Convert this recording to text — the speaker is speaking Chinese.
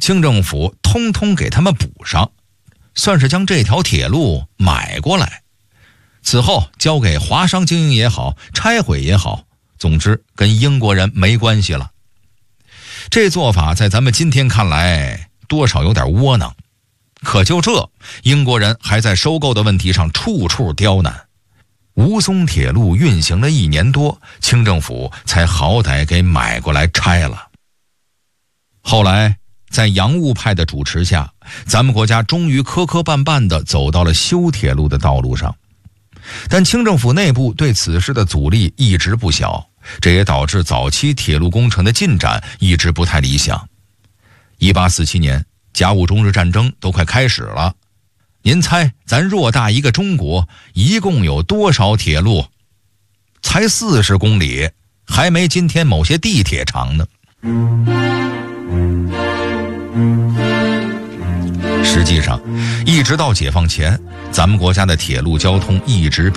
清政府通通给他们补上，算是将这条铁路买过来。此后交给华商经营也好，拆毁也好，总之跟英国人没关系了。这做法在咱们今天看来多少有点窝囊，可就这，英国人还在收购的问题上处处刁难。吴淞铁路运行了1年多，清政府才好歹给买过来拆了。后来在洋务派的主持下，咱们国家终于磕磕绊绊地走到了修铁路的道路上。但清政府内部对此事的阻力一直不小，这也导致早期铁路工程的进展一直不太理想。1847年，甲午中日战争都快开始了，您猜咱偌大一个中国一共有多少铁路？才40公里，还没今天某些地铁长呢。实际上，一直到解放前，咱们国家的铁路交通一直